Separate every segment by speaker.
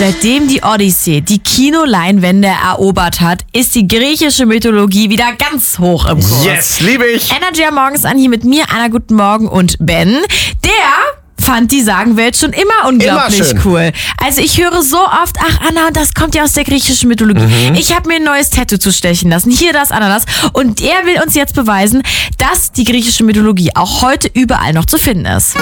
Speaker 1: Seitdem die Odyssee die Kinoleinwände erobert hat, ist die griechische Mythologie wieder ganz hoch im Kurs.
Speaker 2: Yes, liebe ich.
Speaker 1: Energy am Morgens an hier mit mir, Anna, guten Morgen und Ben. Der fand die Sagenwelt schon immer unglaublich
Speaker 2: Immer schön.
Speaker 1: cool. Also ich höre so oft, ach Anna, das kommt ja aus der griechischen Mythologie. Ich habe mir ein neues Tattoo zustechen lassen. Hier das, Ananas. Und er will uns jetzt beweisen, dass die griechische Mythologie auch heute überall noch zu finden ist.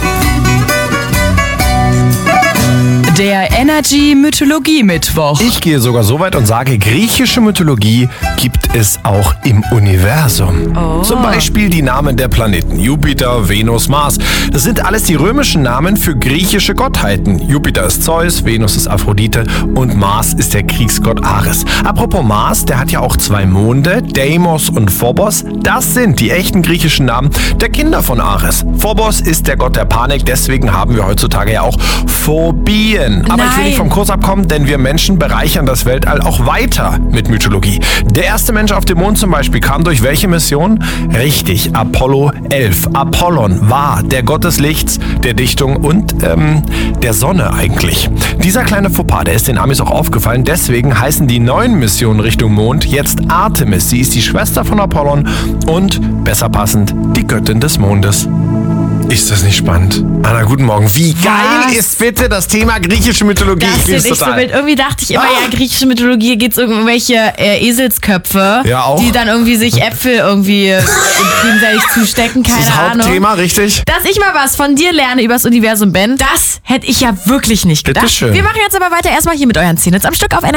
Speaker 3: Der Energy Mythologie Mittwoch.
Speaker 2: Ich gehe sogar so weit und sage, griechische Mythologie gibt es auch im Universum. Zum Beispiel die Namen der Planeten Jupiter, Venus, Mars. Das sind alles die römischen Namen für griechische Gottheiten. Jupiter ist Zeus, Venus ist Aphrodite und Mars ist der Kriegsgott Ares. Apropos Mars, der hat ja auch 2 Monde, Deimos und Phobos. Das sind die echten griechischen Namen der Kinder von Ares. Phobos ist der Gott der Panik, deswegen haben wir heutzutage ja auch Phobien. Aber ich will nicht vom Kurs abkommen, denn wir Menschen bereichern das Weltall auch weiter mit Mythologie. Der erste Mensch auf dem Mond zum Beispiel kam durch welche Mission? Richtig, Apollo 11. Apollon war der Gott des Lichts, der Dichtung und der Sonne eigentlich. Dieser kleine Fauxpas, der ist den Amis auch aufgefallen. Deswegen heißen die neuen Missionen Richtung Mond jetzt Artemis. Sie ist die Schwester von Apollon und, besser passend, die Göttin des Mondes. Ist das nicht spannend? Anna, guten Morgen. Wie geil ist bitte das Thema griechische Mythologie?
Speaker 1: Das finde ich so wild. Irgendwie dachte ich immer, ja, griechische Mythologie geht es um irgendwelche Eselsköpfe,
Speaker 2: Ja, auch.
Speaker 1: die dann irgendwie sich Äpfel irgendwie gegenseitig zustecken, keine
Speaker 2: Das ist das
Speaker 1: Ahnung.
Speaker 2: Hauptthema, richtig?
Speaker 1: Dass ich mal was von dir lerne übers Universum, Ben, das hätte ich ja wirklich nicht gedacht.
Speaker 2: Bitteschön.
Speaker 1: Wir machen jetzt aber weiter erstmal hier mit euren 10 Hits am Stück auf